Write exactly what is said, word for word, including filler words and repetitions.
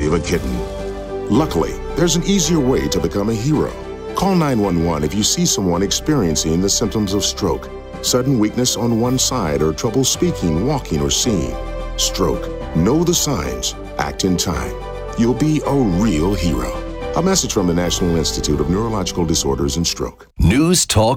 save a kitten. Luckily, there's an easier way to become a hero. Call nine one one if you see someone experiencing the symptoms of stroke, sudden weakness on one side, or trouble speaking, walking, or seeing. Stroke. Know the signs. Act in time. You'll be a real hero. A message from the National Institute of Neurological Disorders and Stroke. News Talk